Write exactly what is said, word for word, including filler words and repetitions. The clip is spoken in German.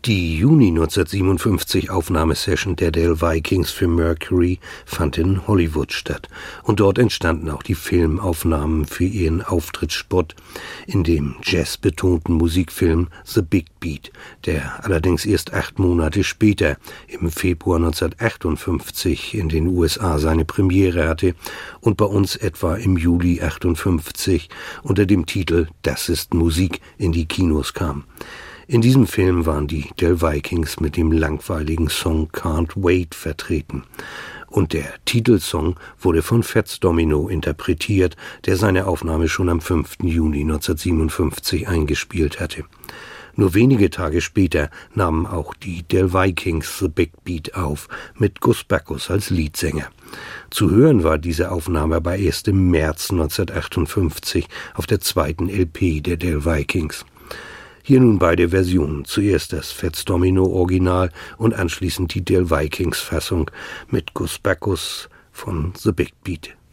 Die Juni neunzehnhundertsiebenundfünfzig Aufnahmesession der Del Vikings für Mercury fand in Hollywood statt und dort entstanden auch die Filmaufnahmen für ihren Auftrittsspot in dem jazzbetonten Musikfilm The Big Beat, der allerdings erst acht Monate später, im Februar neunzehnhundertachtundfünfzig, in den U S A seine Premiere hatte und bei uns etwa im Juli achtundfünfzig unter dem Titel Das ist Musik in die Kinos kam. In diesem Film waren die Del Vikings mit dem langweiligen Song Can't Wait vertreten. Und der Titelsong wurde von Fats Domino interpretiert, der seine Aufnahme schon am fünften Juni neunzehnhundertsiebenundfünfzig eingespielt hatte. Nur wenige Tage später nahmen auch die Del Vikings The Big Beat auf, mit Gus Backus als Leadsänger. Zu hören war diese Aufnahme aber erst im März neunzehnhundertachtundfünfzig auf der zweiten L P der Del Vikings. Hier nun beide Versionen, zuerst das Fats Domino Original und anschließend die Del Vikings Fassung mit Gus Backus von The Big Beat.